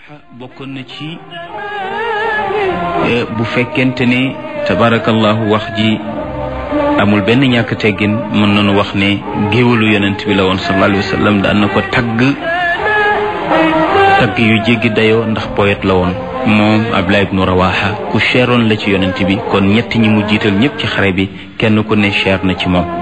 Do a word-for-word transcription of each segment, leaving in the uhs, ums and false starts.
bokkoon na ci bu fekkente ne tabarakallahu wax ji amul benn ñàkk teggin mën nañu wax ne géwalu yonent bi la woon sallallahu alayhi wa sallam daan na ko tagg tagg yu jéggi dayoo ndax poète la woon moom Abdullah ibnu Rawaha ku cheroon la ci yonent bi kon ñett ñi mu jiital ñëpp ci xare bi kenn ku ne cher na ci moom.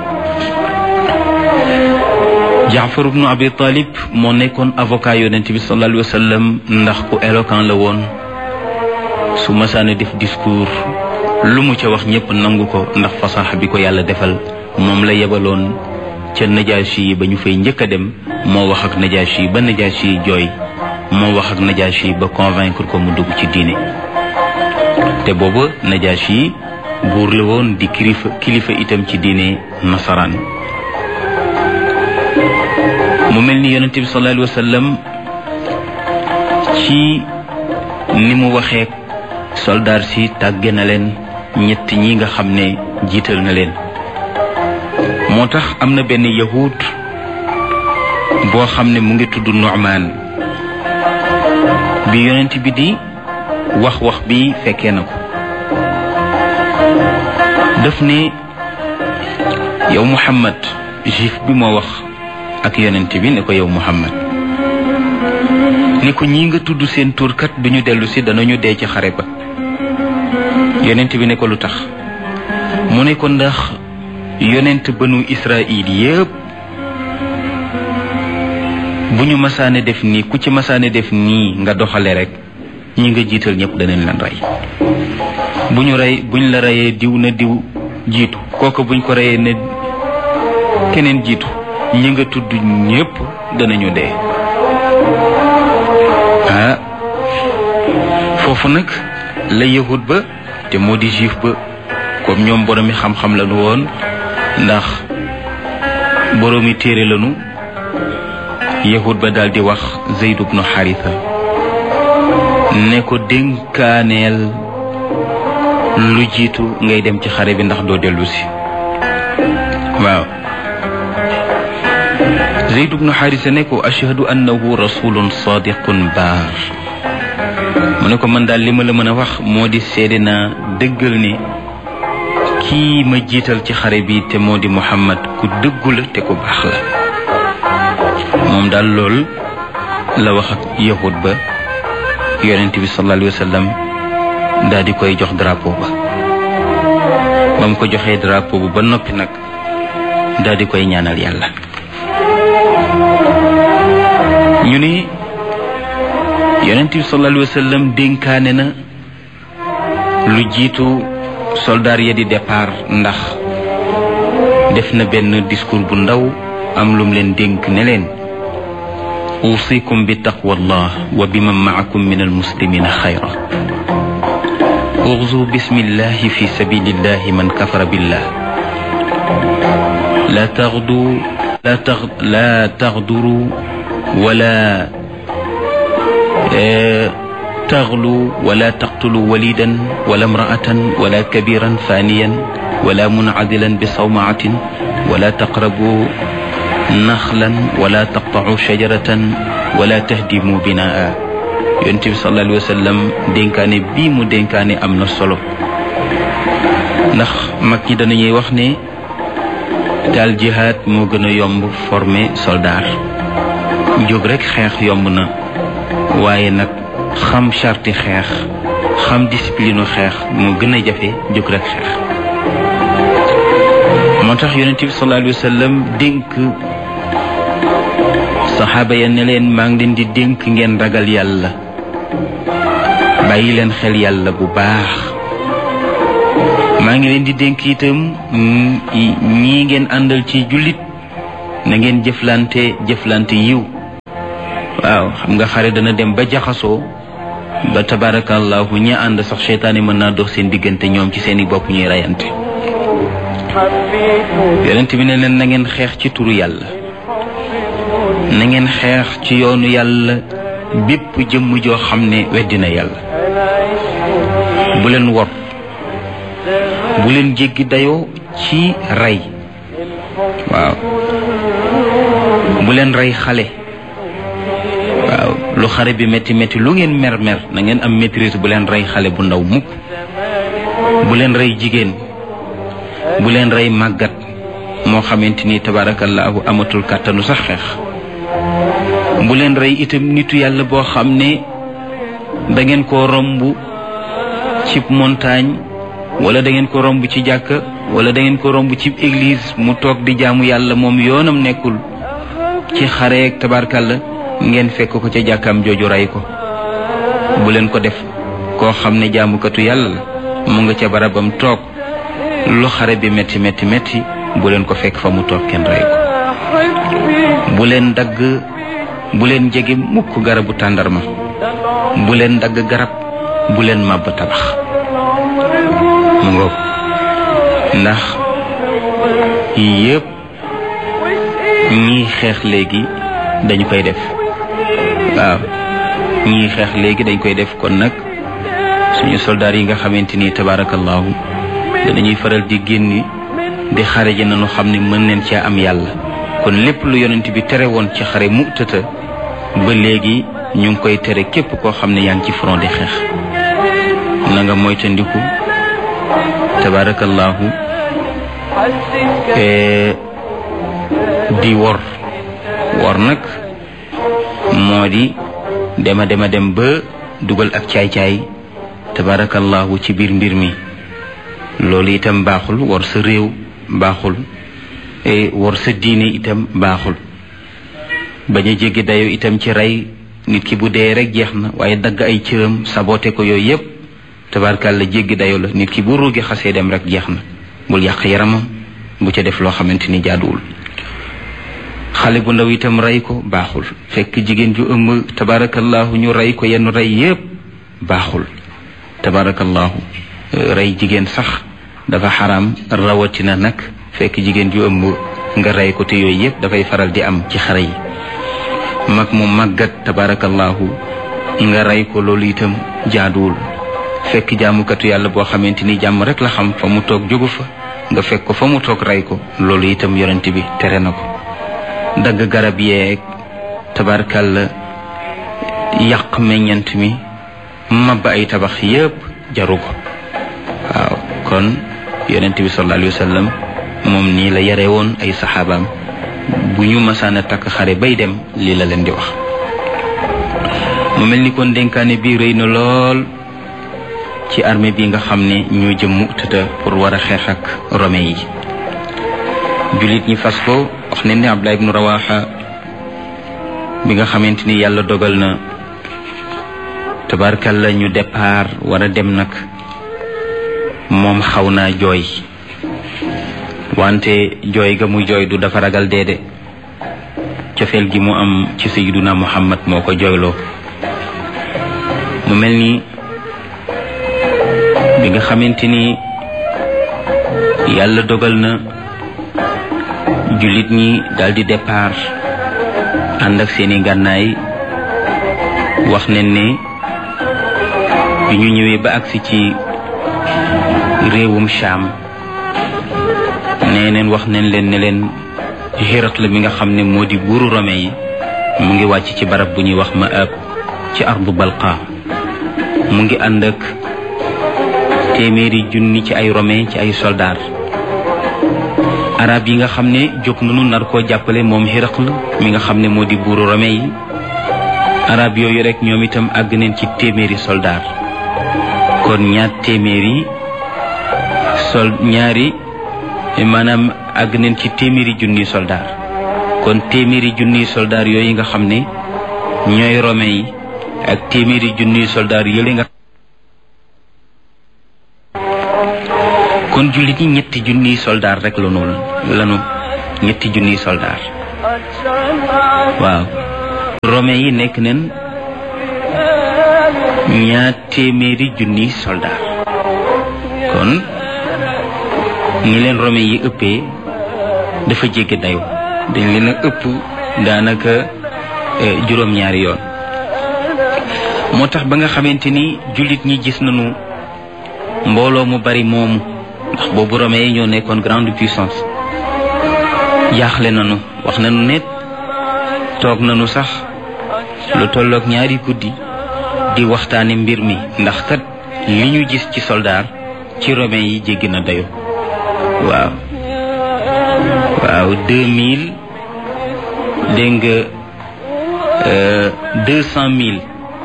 Jaafar ibnu Abi Talib moo nekkoon avocat yonent bi sallallahu alayhi wa sallam ndax ku éloquent la woon su masaana def discours lu mu ca wax ñëpp nangu ko ndax fasaxa bi ko yàlla defal moom la yebaloon ca Najaashi yi ba ñu fay njëkk a dem moo wax ak Najaashi yi ba Najaashi yi jooy moo wax ak Najaashi yi ba convaincre ko mu dugg ci diine te booba Najaashi yi buur la woon di kilifa kilifa itam ci diine nasaraan. mu mel ni yonent bi sallallahu alayhi wa sallam ci ni mu waxee soldaar si tàgge na leen ñett ñi nga xam ne jiital na leen moo tax am na benn yahud boo xam ne mu ngi tudd Nu'man bi yonent bi di wax wax bi fekkee na ko daf ne yow Muhammad juif bi moo wax ak yonent bi ne ko yow Muhammad ni ko ñi nga tudd seen turkat duñu dellu si danañu dee ci xare ba yonent bi ne ko lu tax mu ne ko ndax yonent banu Israil yépp bu ñu masaane def nii ku ci masaane def nii nga doxale rek ñi nga jiital ñëpp danañ leen rey bu ñu rey buñ la reyee diw na diw jiitu kooku buñ ko reyee ne keneen jiitu ñi nga tudd ñépp danañu dee ah foofu nag la yahud ba te moo di juif ba comme ñoom boroomi xam-xam lañu woon ndax boroomi téere lañu yahud ba daal di wax Zayd ibnu Haritha ne ko dénkaaneel lu jiitu ngay dem ci xare bi ndax doo dellu si waaw Zayd ibnu Haarisa ne ko ashhadu annahu rasulun sadiqun baar mu ne ko man daal li ma la mën a wax moo di seede naa dëggal ne kii ma jiital ci xare bi te moo di Muhammad ku dëggu la te ku baax la moom daal lool la wax ak yahud ba yonent bi sallallahu alayhi wa sallam daal di koy jox drapeau ba ba mu ko joxee drapeau ba ba noppi nag daal di koy ñaanal yàlla ñu ni yonent bi sallallahu alayhi wa sallam dénkaane na lu jiitu soldaar ya di départ ndax def na benn discours bu ndaw am lum leen dénk ne leen usikum bi taqwallah wa biman maakum min almuslimina xayra uxzu bismillahi fi sabilillahi man kafara billah la taxdu la tax la taxduru wala taxlu wala taqtulu walidan wala imraatan wala kabiran faniyan wala munadilan bi sawmaatin wala taqrabu naxlan wala taqtacu shajaratan wala tahdimu binaa yonent bi sallallahu alayhi wa sallam dénkaane bii mu dénkaane am na solo ndax mag ñi danañuy wax ne daal jihaad moo gën a yomb former soldat jóg rek xeex yomb na waaye nag xam charti xeex xam discipline xeex moo gën a jafe jóg rek xeex moo tax yonent bi sallallahu alayhi wa sallam dénk saxaaba ya ne leen maa ngi leen di dénk ngeen ragal yàlla bàyyi leen xel yàlla bu baax maa ngi leen di dénk itam ñii ngeen àndal ci jullit na ngeen jëflante jëflante yiw waaw xam nga xare dana dem ba jaxasoo ba tabarakallahu ñi ànd sax seytaane mën naa dox seen diggante ñoom ci seeni bopp ñuy reyante yonent bi ne leen na ngeen xeex ci turu yàlla na ngeen xeex ci yoonu yàlla bépp jëmm joo xam ne weddina yàlla bu leen wor bu leen jéggi dayoo ci rey waaw bu leen rey xale waaw lu xare bi métti métti lu ngeen mer mer na ngeen am maîtrise bu leen rey xale bu ndaw mukk bu leen rey jigéen bu leen rey màggat moo xamante ni tabaarakallaahu amatul kàttanu sax xeex bu leen rey itam nitu yàlla boo xam ne da ngeen ko romb ci montagne wala da ngeen ko romb ci jàkka wala da ngeen ko romb ci église mu toog di jaamu yàlla moom yoonam nekkul ci xareek tabaarkalla ngeen fekk ko ca jàkkaam jooju rey ko bu leen ko def koo xam ne jaamukatu yàlla la mu nga ca barabam toog lu xare bi metti metti metti bu leen ko fekk fa mu toog kenn rey ko bu leen dagg bu leen jege mukk garabu tàndarma bu leen dagg garab bu leen màbb tabax mu ngoog ndax yépp ñii xeex léegi dañu koy def waaw ñii xeex léegi dañ koy def kon nag suñu soldaar yi nga xamante ni tabaarakallaahu danañuy faral di génni di xare ji nañu xam ne mën neen cee am yàlla kon lépp lu yonent bi tere woon ci xare Mu'tata ba léegi ñu ngi koy tere képp koo xam ne yaa ngi ci front di xeex na nga moytandiku tabaarakallaahu di wor wor nag moo di dema dema dem ba dugal ak caay-caay tabaarakallaahu ci biir mbir mi loolu itam baaxul wor sa réew baaxul wor sa diine itam baaxul bañ a jéggi dayo itam ci rey nit ki bu dee rek jeex na waaye dagg ay cëram saboté ko yooyu yépp tabaarkalla jéggi dayo la nit ki bu ruugi xasee dem rek jeex na bul yàq yaramam bu ca def loo xamante ni jaaduwul xale bu ndaw itam rey ko baaxul fekk jigéen ju ëmb tabaarakallaahu ñu rey ko yenn rey yépp baaxul tabaarakallaahu rey jigéen sax dafa xaraam rawatina nag fekk jigéen ju ëmb nga rey ko te yooyu yépp dafay faral di am ci xare yi mag mu màggat tabaarakallaahu nga rey ko loolu itam jaaduwul fekk jaamukatu yàlla boo xamante ni jàmm rek la xam fa mu toog jógu fa nga fekk ko fa mu toog rey ko loolu itam yonent bi tere na ko dagg garab yeeg tabaarkalla yàq meññant mi mab ay tabax yépp jaru ko waaw kon yonent bi sallallahu alayhi wa sallam moom nii la yare woon ay saxaabaam bu ñu masaana takk xare bay dem lii la leen di wax mu mel ni kon dénkaane bi rëy na lool ci armée bi nga xam ne ñoo jëm Mu'tata pour war a xeex ak romain yi jullit ñi fas ko wax ne ni Abdullah ibnu Rawaha bi nga xamante ni yàlla dogal na tabarkalla ñu départ war a dem nag moom xaw naa jooy wante jooy ga mu jooy du dafa ragal deede cofeel gi mu am ci sayyiduna Muhammad moo ko jooyloo mu mel ni bi nga xamante ni yàlla dogal na jullit ñi daldi départ ànd ak seeni gànnaay wax nañ ne bi ñu ñëwee ba agsi ci réewum Sham nee neen wax nañ leen ne leen Hiraql mi nga xam ne moo di buuru Rome yi mu ngi wàcc ci barab bu ñuy wax Ma'ab ci ardu Balqa mu ngi ànd ak téeméeri junni ci ay Romain ci ay soldaar arab yi nga xam ne jóg nañu nar koo jàppale moom Hiraql mi nga xam ne moo di buuru Rome yi arab yooyu rek ñoom itam àgg neen ci téeméeri soldaar kon ñaar téeméeri sol ñaari maanaam àgg neen ci téeméeri junni soldaar kon téeméeri junni soldaar yooyu nga xam ne ñooy Romain yi ak téeméeri junni soldaar yële nga kon jullit ñi ñetti junniy soldaar rek la noonu lanu ñetti junniy soldaar waaw Romain yi nekk nen ñaar téeméeri junniy soldaar kon ñi leen Romain yi ëppee dafa jéggi dayu dañ leen a ëpp daanaka juróom-ñaari yoon moo tax ba nga xamante ni jullit ñi gis nañu mbooloo mu bari moomu ndax boobu Romain yi ñoo nekkoon grande puissance jaaxle nañu wax nañu ne toog nañu sax lu tolloog ñaari guddi di waxtaane mbir mi ndax kat li ñu gis ci soldaar ci romain yi jéggi na dayo waaw waaw deux mille dégg nga deux cent mille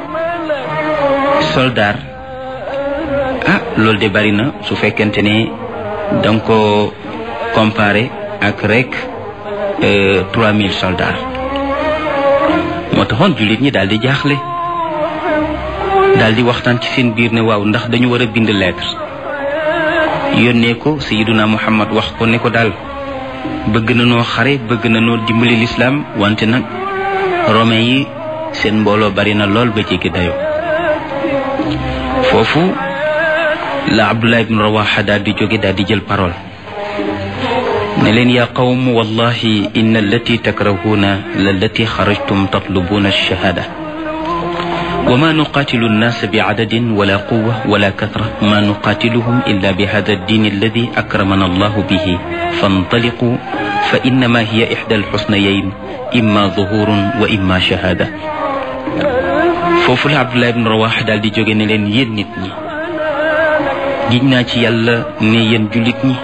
soldats ah loolu de bari na su fekkente ne danga ko comparé ak rek trois mille soldats moo taxoon jullit ñi daal di jaaxle daal di waxtaan ci seen biir ne waaw ndax dañu war a bind lettre yónnee ko Sayyiduna Muhammad wax ko ne ko daal bëgg na noo xare bëgg na noo dimbali lislaam wante nag romain yi seen mbooloo bari na lool ba jéggi dayo foofu la Abdullah ibn Rawaha daal di jóge daal di jël parole ne leen yaa qawm wallahi inna allati takrahuuna lallati xarajtum tatlubuuna alshahada wa ma nuqatilu annaasa biadadin wala quwa wala kathra ma nuqatiluhum illa bihada addin alladi akramana allahu bihi fantaliqu fa innama hiya ixda alxusnayayn imma zuhurun wa imma shahada foofu la Abdullah ibn Rawaha daal di jóge ne leen yéen nit ñi giñ naa ci yàlla ne yéen jullit ñi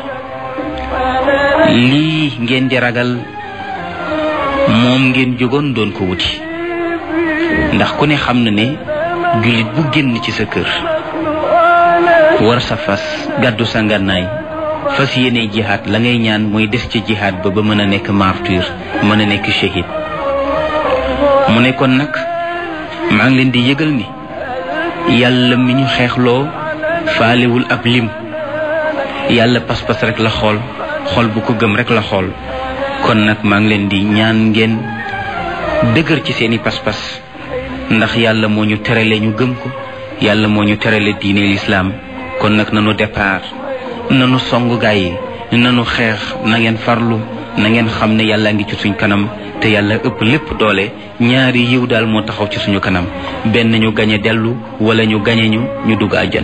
lii ngeen di ragal moom ngeen jógoon doon ko wuti ndax ku ne xam na ne jullit bu génn ci sa kër war sa fas gàddu sa ngànnaay fas yéene jihaad la ngay ñaan mooy des ci jihaad ba ba mën a nekk martyr mën a nekk shahid mu ne kon nag maa ngi leen di yëgal ni yàlla mi ñu xeexloo faalewul ab lim yàlla pas-pas rek la xool xool bu ko gëm rek la xool kon nag maa ngi leen di ñaan ngeen dëgër ci seeni pas-pas ndax yàlla moo ñu terale ñu gëm ko yàlla moo ñu terale diine lislaam kon nag nanu départ nanu song gaay yi nanu xeex na ngeen farlu na ngeen xam ne yàlla ngi ci suñ kanam te yàlla ëpp lépp doole ñaari yiw daal moo taxaw ci suñu kanam benn ñu gañe dellu wala ñu gañe ñu ñu dugg àjjana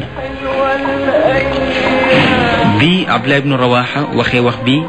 bi Abdullah ibn Rawaha waxee wax bi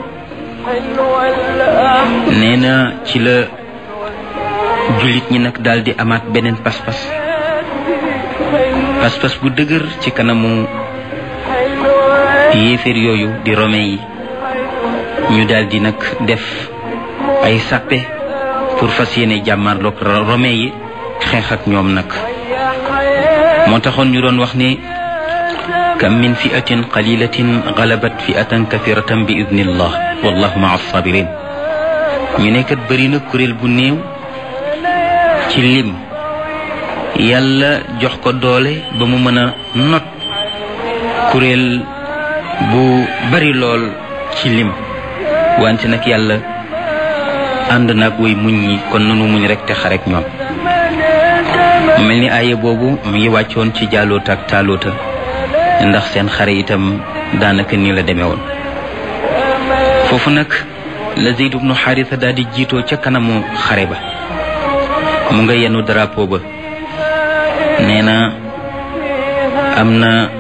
nee na ci la jullit ñi nag daal di amaat beneen pas-pas pas-pas bu dëgër ci kanamu yéeféer yooyu di romain yi ñu daal di nag def ay sàppe pour fas yéene jàmmarloog romain yi xeex ak ñoom nag moo taxoon ñu doon wax ni kam min fi'atin qalilatin galabat fi'atan kathiratan bi idnillah wallahu ma'a as-sabirin ñu ne kat bëri na kuréel bu néew ci lim yàlla jox ko doole ba mu mën a not kuréel bu bari lool ci lim wante nag yàlla ànd nag way muñ ñi kon nanu muñ rek te xarek ñoom mu mel ni aaye boobu mu ngi wàccoon ci jaaloota ak taaloota ndax seen xare itam daanaka nii la demee woon foofu nag la Zayd ibnu Haritha daal di jiitoo ca kanamu xare ba mu nga yenu drapeau ba nee na am na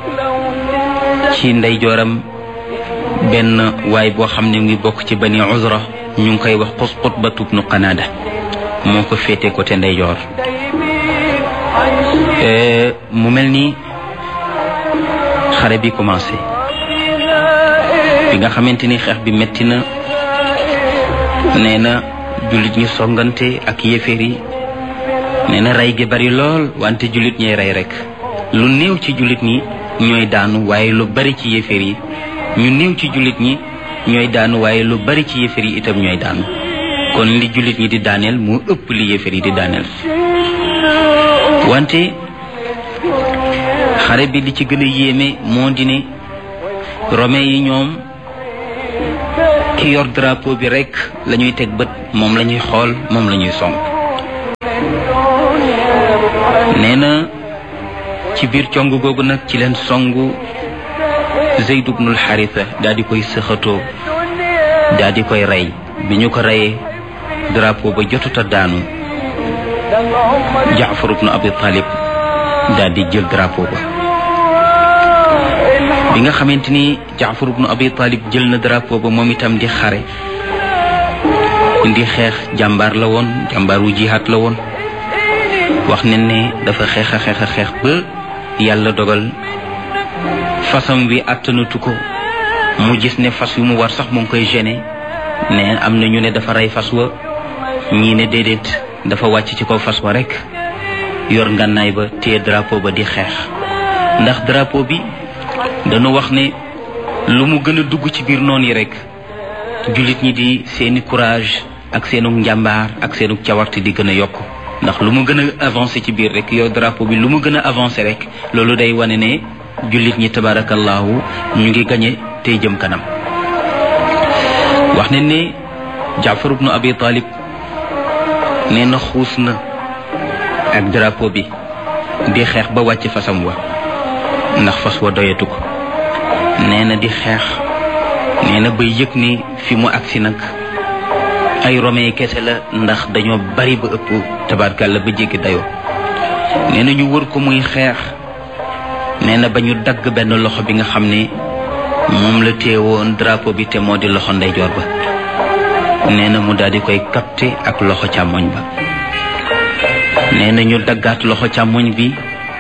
ci ndeyjooram benn waay boo xam ne ngi bokk ci bani Uzra ñu ngi koy wax xus Qutbatu ibnu Qanaada moo ko féete côté ndeyjoor mu mel ni xare bi commencé bi nga xamante ni xeex bi metti na nee na jullit ñi songante ak yéeféer yi nee na rey gi bari lool wante jullit ñooy rey rek lu néew ci jullit ñi ñooy daanu waaye lu bari ci yéeféer yi ñu néew ci jullit ñi ñooy daanu waaye lu bari ci yéeféer yi itam ñooy daanu kon li jullit ñi di daaneel moo ëpp li yéeféer yi di daaneel wante xare bi li ci gën a yéeme moo di ne romain yi ñoom ki yor drapeau bi rek la ñuy teg bët moom la ñuy xool moom la ñuy song nee na ci biir cong googu nag ci leen songu Zayd ibnul Haritha daal di koy sëxatoo daal di koy rey bi ñu ko reyee drapeau ba jotuta daanu Jaafar ibnu Abi Talib daal di jël drapeau ba bi nga xamante ni Jaafar ibnu Abi Talib jël na drapeau ba moom itam di xare di xeex jàmbaar la woon jàmbaaru jihaat la woon wax ne ne dafa xeex a xeex a xeex ba yàlla dogal fasam wi àttanatu ko mu gis ne fas wi mu war sax mu ngi koy gêné ne am na ñu ne dafa rey fas wa ñii ne déedéet dafa wàcc ci kaw fas wa rek yor ngànnaay ba téye drapeau ba di xeex ndax drapeau bi dañu wax ne lu mu gën a dugg ci biir noon yi rek jullit ñi di seeni courage ak seenu njàmbaar ak seenu cawarte di gën a yokk ndax lu mu gën a avancé ci biir rek yow drapeau bi lu mu gën a avancé rek loolu day wane ne jullit ñi tabarakallahu ñu ngi gañe tey jëm kanam wax ne ne Jaafar ibnu Abi Talib nee na xuus na ak drapeau bi di xeex ba wàcc fasam wa ndax fas wa doyatu ko nee na di xeex nee na ba yëg ni fi mu agsi nag ay romain kese la ndax dañoo bari ba ëpp tabarkàlla ba jéggi dayoo nee na ñu wër ko muy xeex nee na ba ñu dagg benn loxo bi nga xam ne moom la téewoon drapeau bi te moo di loxo ndeyjoor ba nee na mu daal di koy capté ak loxo càmmoñ ba nee na ñu daggaat loxo càmmoñ bi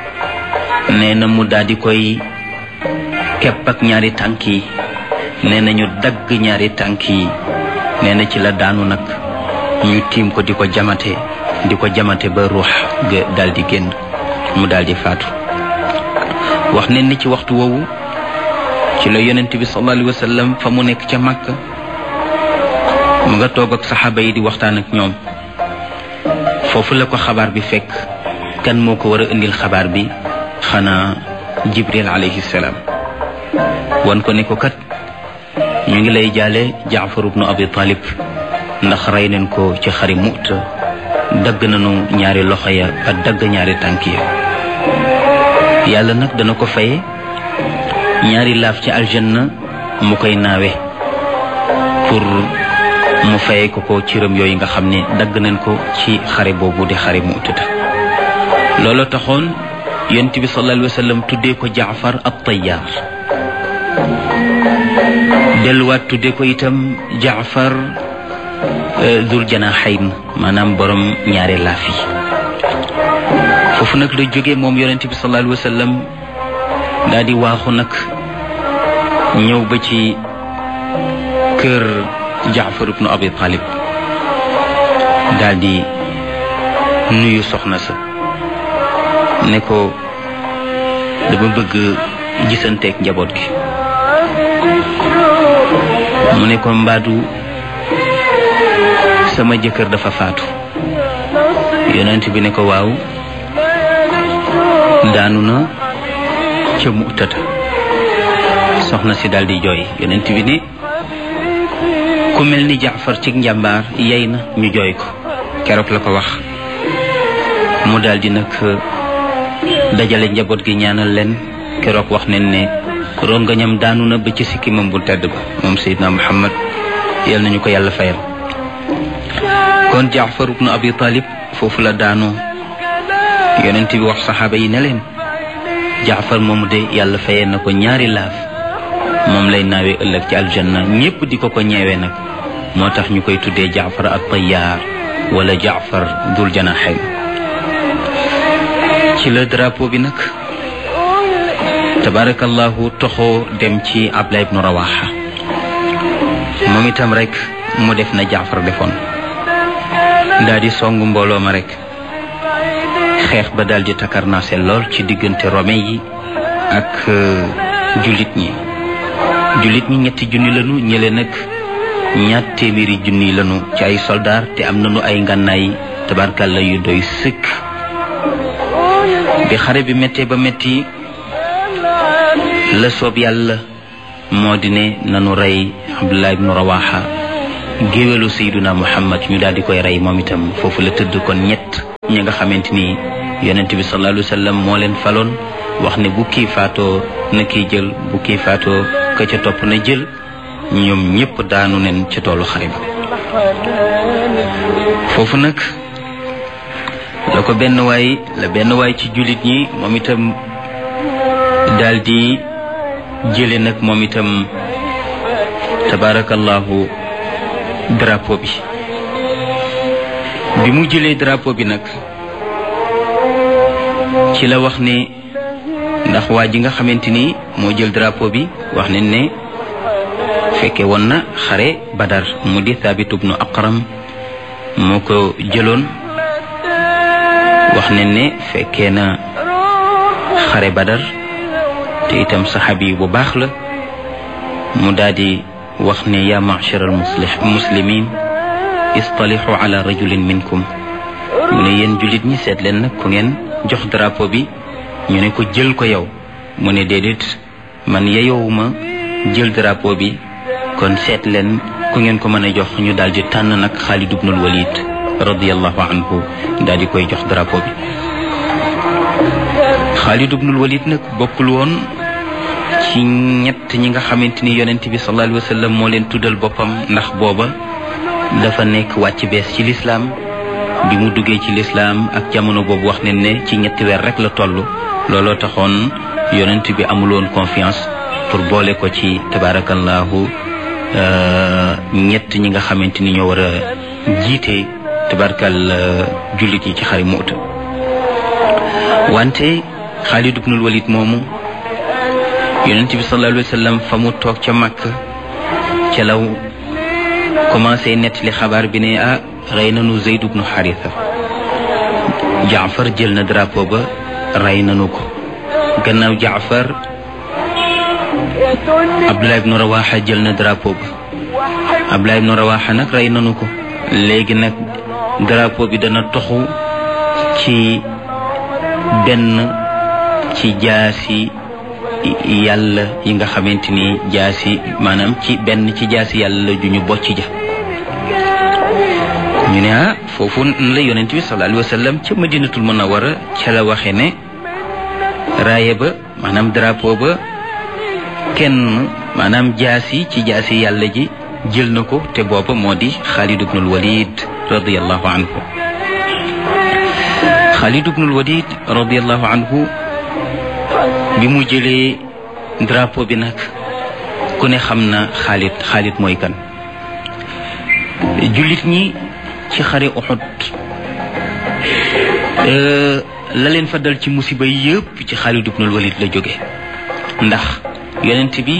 nee na mu daal di koy kepp ak ñaari tànk yi nee na ñu dagg ñaari tànk yi nee na ci la daanu nag ñu tiim ko di ko jamate di ko jamate ba ruux ga daal di génn mu daal di faatu wax ne ni ci waxtu woowu ci la yonent bi sallallahu alayhi wa sallam fa mu nekk ca Makka mu nga toog ak saxaaba yi di waxtaan ak ñoom foofu la ko xabaar bi fekk kan moo ko war a indil xabaar bi xanaa Jibril alayhi salaam wan ko ne ko kat ñu ngi lay jaale Jaafar ibnu Abi Talib ndax rey nañ ko ci xari Mu'ta dagg nañu ñaari loxo ya ak dagg ñaari tànk ya yàlla nag dana ko faye ñaari laaf ci aljanna mu koy naawe pour mu faye ko ko ciram yooyu nga xam ne dagg nañ ko ci xare boobu di xare Mu'ta loolu taxoon yonent bi sallallahu alayhi wa sallam tuddee ko Jaafar at-Tayyaar delluwaat tuddee ko itam Jaafar Dul Janahayn maanaam borom ñaari laaf yi foofu nag la jógee moom yonent bi sallallahu alayhi wa sallam daal di waaxu nag ñëw ba ci kër Jaafar ibnu Abi Talib daal di nuyu soxna sa ne ko dama bëgg gisanteeg njaboot gi mu ne ko mbaadu sama jëkkër dafa faatu yonent bi ne ko waaw daanu na ca Mu'ta soxna si daal di jooy yonent bi ne ku mel ni Jaafar ci njàmbaar yey na ñu jooy ko keroog la ko wax mu daal di nag dajale njaboot gi ñaanal leen keroog wax nañ ne rongañam daanu na ba ci sikkimam bu tedd ba moom Seydina Muhammad yal nañu ko yàlla fayal kon Jaafar ibnu Abi Talib foofu la daanoo yonent bi wax saxaaba yi ne leen Jaafar moomu de yàlla fayee na ko ñaari laaf moom lay naawee ëllëg ci aljanna ñépp di ko ko ñeewee nag moo tax ñu koy tuddee Jaafar at-Tayyaar wala Jaafar Dul Janahayn ci la drapeau bi nag tabarakallahu toxoo dem ci Abdullah ibnu Rawaha moom itam rek mu def na Jaafar defoon daal di song mbooloo ma rek xeex ba daal di takarnaase lool ci diggante romain yi ak jullit ñi jullit ñi ñetti junni lañu ñële nag ñaar téeméeri junni lañu ci ay soldaar te am nañu ay ngànnaay tabarkalla yu doy sëkk bi xare bi méttee ba métti la soob yàlla moo di ne nanu rey Abdullah ibnu Rawaha géwélu Seydina Muhammad ñu daal di koy rey moom itam foofu la tëdd kon ñett ñi nga xamante ni yonent bi sallallahu alayhi wa sallam moo leen faloon wax ne bu kii faatoo na kii jël bu kii faatoo ka ca topp na jël ñoom ñëpp daanu nen ca toolu xare ba foofu nag la ko benn waay la benn waay ci jullit ñi moom itam daal di jële nag moom itam tabarakallahu drapeau bi bi mu jëlee drapeau bi nag ci la wax ne ndax waa ji nga xamante ni moo jël drapeau bi wax ne ne fekke woon na xare Badar mu di Thabit ibnu Aqram moo ko jëloon wax ne ne fekkee na xare Badar te itam saxaabi bu baax la mu daldi wax ne yaa ma'shar al-muslimin istalihu ala rajulin minkum mu ne yéen jullit ñi seet leen nag ku ngeen jox drapeau bi ñu ne ko jël ko yow mu ne déedéet man yeyowuma jël drapeau bi kon seet leen ku ngeen ko mën a jox ñu daal di tànn nag Xaalid ibnul Walid radiyallahu anhu daal di koy jox drapeau bi. Xaalid ibnul Walid nag bokkul woon ci ñett ñi nga xamante ni yonent bi sallallahu alayhi wa sallam moo leen tuddal boppam ndax booba dafa nekk wàcc bees ci lislaam bi mu duggee ci lislaam ak jamono boobu wax ne ne ci ñetti weer rek la toll looloo taxoon yonent bi amuloon confiance pour boole ko ci tabarakallahu ñett ñi nga xamante ni ñoo war a jiite tabarakal jullit yi ci xare Mu'ta wante Xaalid ibnul Walid moomu yonent bi sallallahu alayhi wa sallam fa mu toog ca Makka ca law commencé nettali xabaar bi ne ah rey nanu Zayd ibnu Haritha Jaafar jël na drapeau ba rey nanu ko gannaaw Jaafar Abdullah ibnu Rawaha jël na drapeau ba Abdullah ibnu Rawaha nag rey nanu ko léegi nag drapeau bi dana toxu ci benn ci jaasi yàlla yi nga xamante ni jaasi maanaam ci benn ci jaasi yàlla ju ñu bocc ja ñu ne ah foofu la yonent bi sallallahu alayhi wa sallam ca Madinatul Munawwara ca la waxe ne raaye ba maanaam drapeau ba kenn maanaam jaasi ci jaasi yàlla ji jël na ko te booba moo di Xaalid ibnul Walid radiyallahu anhu Xaalid ibnul Walid radiyallahu anhu bi mu jëlee drapeau bi nag ku ne xam na Xaalid Xaalid mooy kan jullit ñi ci xare Uhud la leen fa dal ci musiba yëpp ci Xaalid ibnul Walid la jóge ndax yonent bi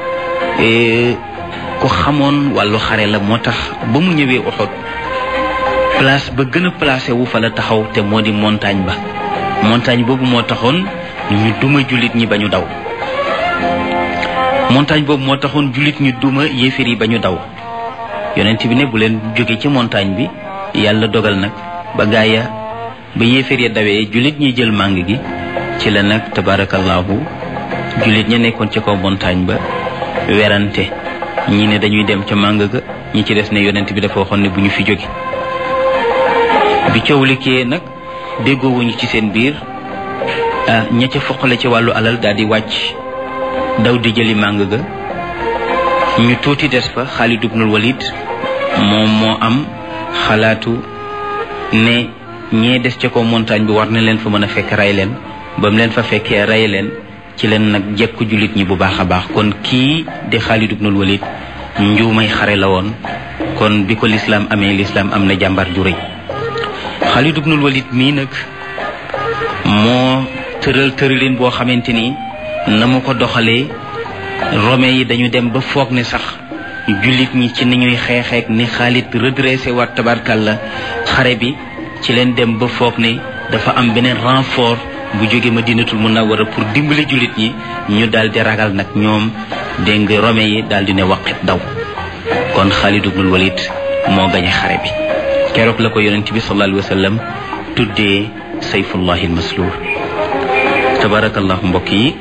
ku xamoon wàllu xare la moo tax ba mu ñëwee Uhud place ba gën a placé wu fa la taxaw te moo di montagne ba montagne boobu moo taxoon ñu duma jullit ñi ba ñu daw montagne boobu moo taxoon jullit ñi duma yéeféer yi ba ñu daw yonent bi ne bu leen jóge ci montagne bi yàlla dogal nag ba gaaya ba yéeféer ya dawee jullit ñi jël màng gi ci la nag tabarakallahu jullit ña nekkoon ca kaw montagne ba werante ñi ne dañuy dem ca màng ga ñi ci des ne yonent bi dafa waxoon ne bu ñu fi jóge bi coow likee nag déggoowuñu ci seen biir ña ca foqale ci wàllu alal daal di wàcc daw di jëli màng ga ñu tuuti des fa Xaalid ibnul Walid moom moo am xalaatu ne ñee des ca ko montagne bi war na leen fa mën a fekk rey leen ba mu leen fa fekkee rey leen ci leen nag jekku jullit ñi bu baax a baax kon kii di Xaalid ibnul Walid njuumay xare la woon kon bi ko lislaam amee lislaam am na jàmbar ju rëy Xaalid ibnul Walid mii nag moo tëral tëralin boo xamante ni na mu ko doxalee Romains yi dañu dem ba foog ne sax jullit ñi ci ni ñuy xeexeek ni Xaalid redressé waat tabarkalla xare bi ci leen dem ba foog ne dafa am beneen renfort bu jóge Madinatul Munawwara pour dimbali jullit ñi ñu daal di ragal nag ñoom dégg nga Romains yi daal di ne waqit daw kon Xaalid ibnul Walid moo gañe xare bi keroog la ko yonent bi sallallahu alayhi wa sallam tuddee sayfullahi almasluul tabarakallahu mbokk yi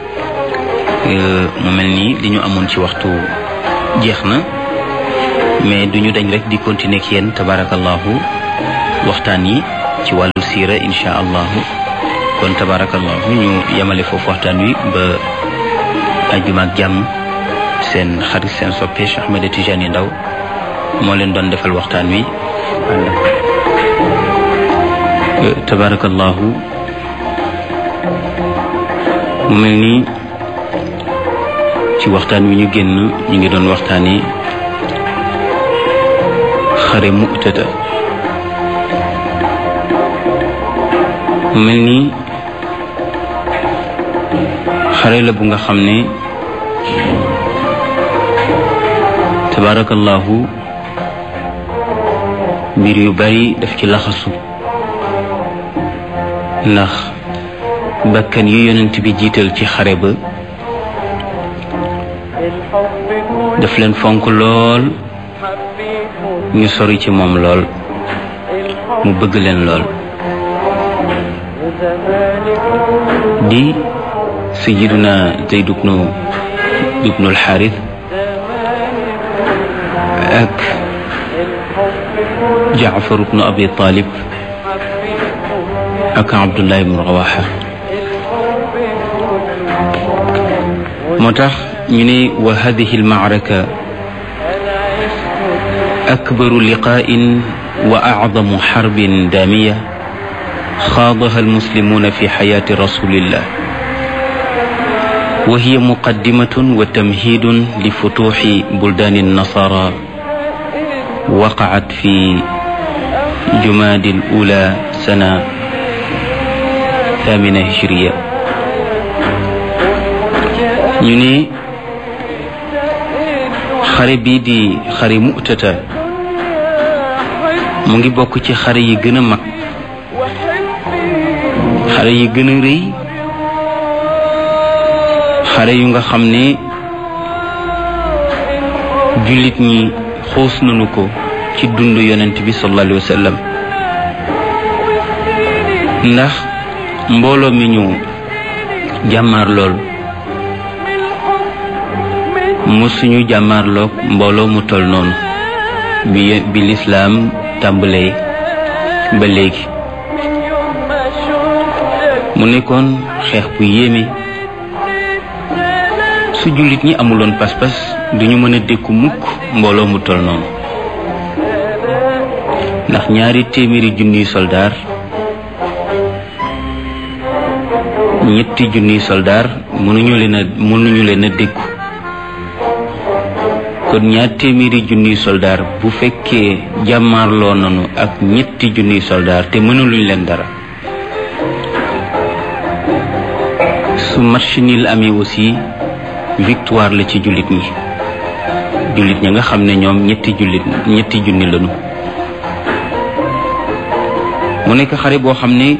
mu mel nii li ñu amoon ci waxtu jeex na mais duñu dañ rek di continuer ak yéen tabarakallahu waxtaan yi ci wàllu siira insha allahu kon tabarakallahu ñu yemale foofu waxtaan wi ba ajjuma ak jàmm seen xarit seen soppe Cheikh Ahmed Tidiane Ndao moo leen doon defal waxtaan wi tabarakallahu mu mel ni ci waxtaan wi ñu génn ñu ngi doon waxtaani xare Mu'tata mu mel ni xare la bu nga xam ne tabarakallahu mbir yu bari daf ci laxasu ndax bakkan yu yonent bi jiital ci xare ba daf leen fonk lool ñu sori ci moom lool mu bëgg leen lool di sayyiduna Zayd ibnu ibnu al-Harith ak Jaafar ibnu Abi Talib ak Abdullah ibnu Rawaha moo tax ñu ne wa hadihi al-ma'raka akbaru liqaa'in wa a'zamu harbin daamiya xaadaha al-muslimuuna fi xayaati rasulillah wa hiya muqaddimatun wa tamhiidun li futuuxi buldaani an-nasaara waqa'at fi jumaadi al-uulaa sana thamina hijriya ñu ne xare bii di xare Mu'tata mu ngi bokk ci xare yi gën a mag xare yi gën a rëy xare yu nga xam ne jullit ñi xuus nañu ko ci dund yonent bi sallallahu alayhi wa sallam ndax mbooloo mi ñu jàmmaar lool musuñu jàmmaarloog mbooloo mu tol noonu bi bi lislaam tàmbalee ba léegi mu nekkoon xeex bu yéeme su jullit ñi amuloon pas-pas duñu mën a dékku mukk mbooloo mu tol noonu ndax ñaari téeméeri junniy soldaar ñetti junniy soldaar mënuñu leen a mënuñu leen a dékku kon ñaar téeméeri junniy soldaar bu fekkee jàmmaarloo nañu ak ñetti junniy soldaar te mënuluñ leen dara su match nul amee aussi victoire la ci jullit ñi jullit ñi nga xam ne ñoom ñetti jullit ñetti junni lañu mu nekk xare boo xam ne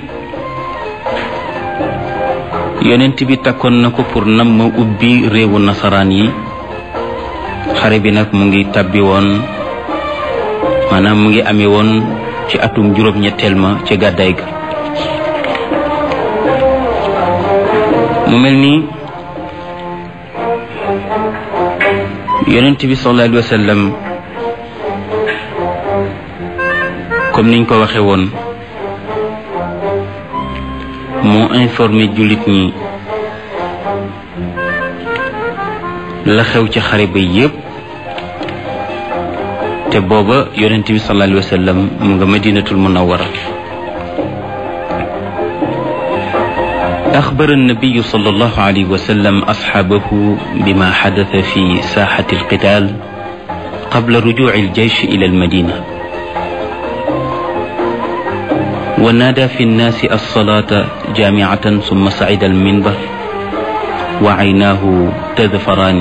yonent bi takkoon na ko pour nam ma ubbi réewu nasaraan yi xare bi nag mu ngi tabbi woon maanaam mu ngi amee woon ci atum juróom-ñetteel ma ci gàddaay ga mu mel ni yonent bi sallallahu alayhi wa sallam comme niñ ko waxe woon moo informé jullit ñi la xew ci xare ba yépp te booba yonent bi sallallahu alayhi wa sallam mu nga madinatul munawwara أخبر النبي صلى الله عليه وسلم أصحابه بما حدث في ساحة القتال قبل رجوع الجيش إلى المدينة ونادى في الناس الصلاة جامعة ثم صعد المنبر وعيناه تذفران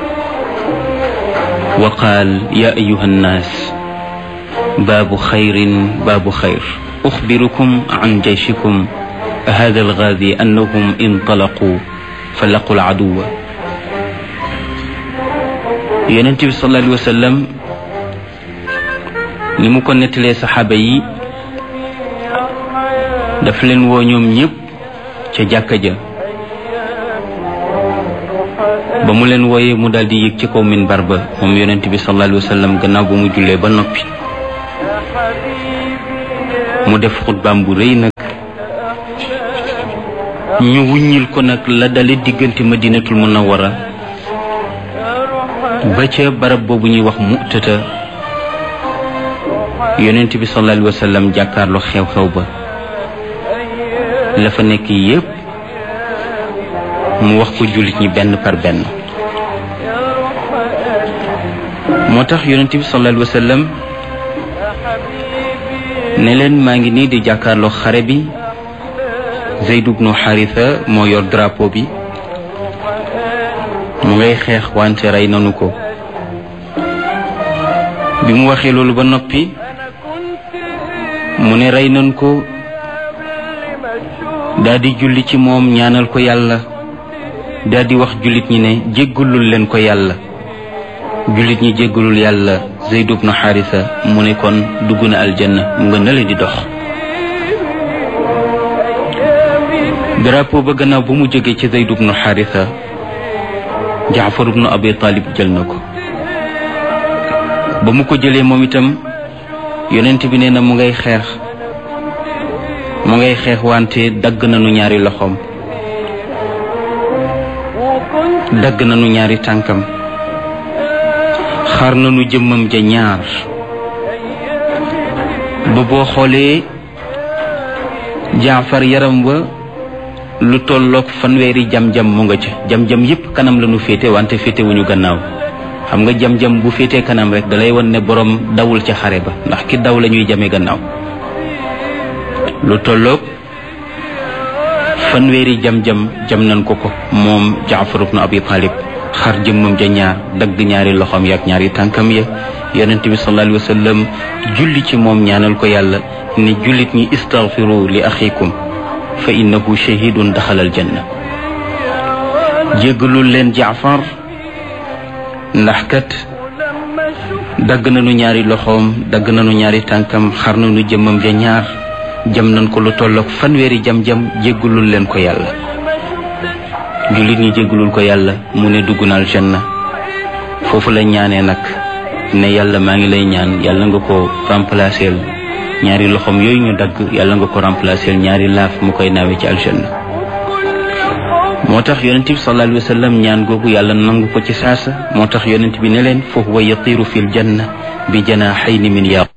وقال يا أيها الناس باب خير باب خير أخبركم عن جيشكم هذا الغازي أنهم انطلقوا فلقوا العدو Yonent bi sallallahu alayhi wa sallam ni mu ko nettalee saxaaba yi daf leen woo ñoom ñëpp ca jàkka ja ba mu leen wooyee mu daal di yëg ci kaw minbar ba moom Yonent bi sallallahu alayhi wa sallam gannaaw ba mu jullee ba noppi mu def xutbaam bu rëy nag ñu wuññil ko nag la dale diggante madinatul munawwara ba ca barab boobu ñuy wax Mu'tata yonent bi sallallahu alayhi wa sallam jàkkaarloo xew-xew ba la fa nekk yépp mu wax ko jullit ñi benn par benn moo tax yonent bi sallallahu alayhi wa sallam ne leen maa ngi nii di jàkkaarloo xare bi Zayd ibnu Haritha moo yor drapeau bi mu ngay xeex wante rey nanu ko. bi mu waxee loolu ba noppi mu ne rey nanu ko daldi julli ci moom ñaanal ko yàlla daldi wax jullit ñi ne jéggalul leen ko yàlla. jullit ñi jéggalul yàlla Zayd ibn Haritha mu ne kon dugg na aljanna mu nga nale di dox. drapeau ba gannaaw bu mu jógee ci Zayd ibn Haritha Jaafar ibn Abi Talib jël na ko. ba mu ko jëlee moom itam yonent bi nee na mu ngay xeex mu ngay xeex wante dagg nañu ñaari loxoom dagg nañu ñaari tànkam xar nañu jëmmam ja ñaar ba boo xoolee Jaafar yaram wa lu tolloog fanweeri jam-jam mu nga ca jam-jam yépp kanam lañu féete wante féete wuñu gannaaw. xam nga jam-jam bu féetee kanam rek dalay wan ne borom dawul ca xare ba ndax ki daw la ñuy jamee gannaaw. lu tolloog fanweeri jam-jam jam nañ ko ko moom Jaafar ibn Abi Talib xar jëmmam ja ñaar dagg ñaari loxoom ya ak ñaari tànkam ya. yonent bi sallallahu alayhi wa sallam julli ci moom ñaanal ko yàlla ne jullit ñi istaghfiru li axikum fa innahu shahidun daxalal janna. jéggalul leen Jaafar ndax kat dagg nañu ñaari loxoom dagg nañu ñaari tànkam xar nañu jëmmam ja ñaar jam nañ ko lu tolloog fanweeri jam-jam jéggalul leen ko yàlla. jullit ñi jéggalul ko yàlla mu ne dugg na aljanna. foofu la ñaanee nag ne yàlla maa ngi lay ñaan yàlla nga ko remplacer ñaari loxoom yooyu ñu dagg yàlla nga ko remplacer ñaari laaf mu koy naawe ci aljanna. moo tax yonent bi sallallahu alayhi wa sallam ñaan googu yàlla nangu ko ci saasa moo tax yonent bi ne leen fa huwa yatiru fil janna bi janaahayni min yaqut